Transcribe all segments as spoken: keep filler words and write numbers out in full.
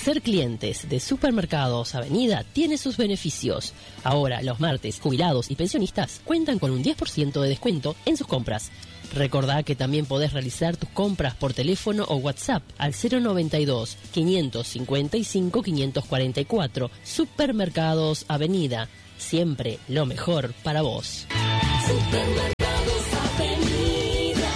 Ser clientes de Supermercados Avenida tiene sus beneficios. Ahora, los martes, jubilados y pensionistas cuentan con un diez por ciento de descuento en sus compras. Recordá que también podés realizar tus compras por teléfono o WhatsApp al cero noventa y dos, quinientos cincuenta y cinco, quinientos cuarenta y cuatro. Supermercados Avenida. Siempre lo mejor para vos. Supermercados Avenida.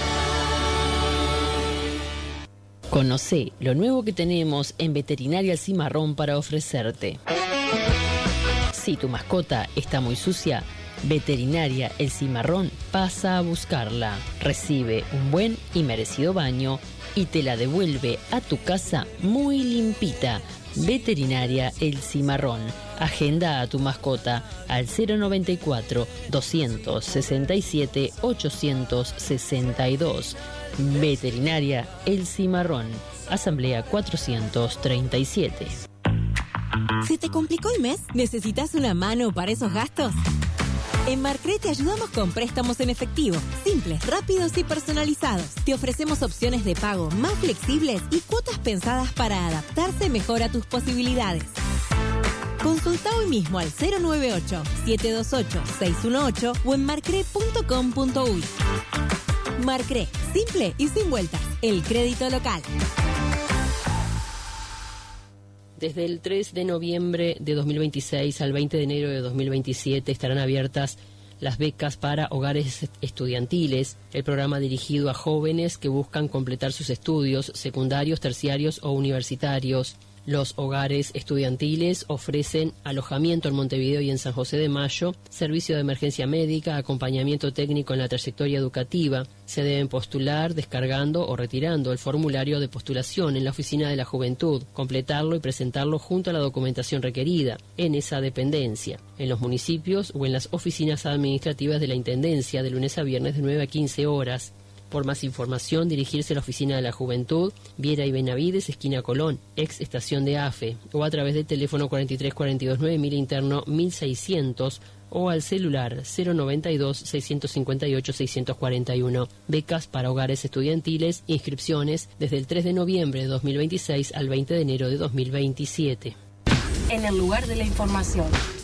Conocé lo nuevo que tenemos en Veterinaria El Cimarrón para ofrecerte. Si tu mascota está muy sucia, Veterinaria El Cimarrón pasa a buscarla. Recibe un buen y merecido baño y te la devuelve a tu casa muy limpita. Veterinaria El Cimarrón. Agenda a tu mascota al cero noventa y cuatro, doscientos sesenta y siete, ochocientos sesenta y dos. Veterinaria El Cimarrón. Asamblea cuatrocientos treinta y siete. ¿Se te complicó el mes? ¿Necesitas una mano para esos gastos? En Marcre te ayudamos con préstamos en efectivo, simples, rápidos y personalizados. Te ofrecemos opciones de pago más flexibles y cuotas pensadas para adaptarse mejor a tus posibilidades. Consulta hoy mismo al cero nueve ocho, siete dos ocho, seis uno ocho o en marcre punto com punto uy. Marcre, simple y sin vueltas, el crédito local. Desde el tres de noviembre de dos mil veintiséis al veinte de enero de dos mil veintisiete estarán abiertas las becas para hogares estudiantiles, el programa dirigido a jóvenes que buscan completar sus estudios secundarios, terciarios o universitarios. Los hogares estudiantiles ofrecen alojamiento en Montevideo y en San José de Mayo, servicio de emergencia médica, acompañamiento técnico en la trayectoria educativa. Se deben postular descargando o retirando el formulario de postulación en la Oficina de la Juventud, completarlo y presentarlo junto a la documentación requerida en esa dependencia, en los municipios o en las oficinas administrativas de la Intendencia de lunes a viernes de nueve a quince horas. Por más información, dirigirse a la Oficina de la Juventud, Viera y Benavides, esquina Colón, ex estación de AFE, o a través del teléfono cuarenta y tres cuarenta y dos nueve mil interno mil seiscientos o al celular cero noventa y dos, seiscientos cincuenta y ocho, seiscientos cuarenta y uno. Becas para hogares estudiantiles, inscripciones desde el tres de noviembre de dos mil veintiséis al veinte de enero de dos mil veintisiete. En el lugar de la información.